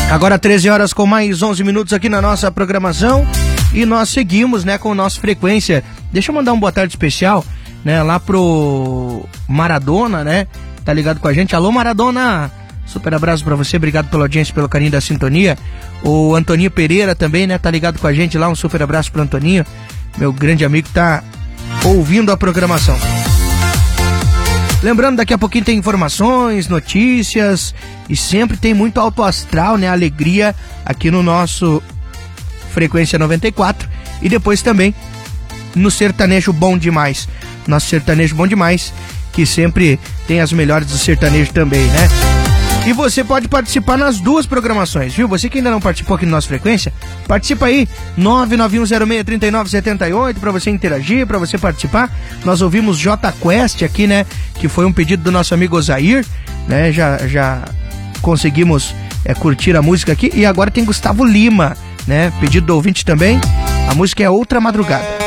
Agora 13 horas com mais 11 minutos aqui na nossa programação e nós seguimos, né, com nossa frequência. Deixa eu mandar uma boa tarde especial, né, lá pro Maradona, né, tá ligado com a gente. Alô, Maradona! Super abraço pra você, obrigado pela audiência, pelo carinho da sintonia. O Antoninho Pereira também, né, tá ligado com a gente lá, um super abraço pro Antoninho, meu grande amigo que tá ouvindo a programação. Lembrando, daqui a pouquinho tem informações, notícias e sempre tem muito alto astral, né, alegria aqui no nosso Frequência 94 e depois também no Sertanejo Bom Demais. Nosso Sertanejo Bom Demais, que sempre tem as melhores do sertanejo também, né? E você pode participar nas duas programações, viu? Você que ainda não participou aqui no nosso Frequência, participa aí, 991063978, pra você interagir, pra você participar. Nós ouvimos J Quest aqui, né? Que foi um pedido do nosso amigo Ozair, né? Já conseguimos curtir a música aqui. E agora tem Gustavo Lima, né? Pedido do ouvinte também. A música é Outra Madrugada.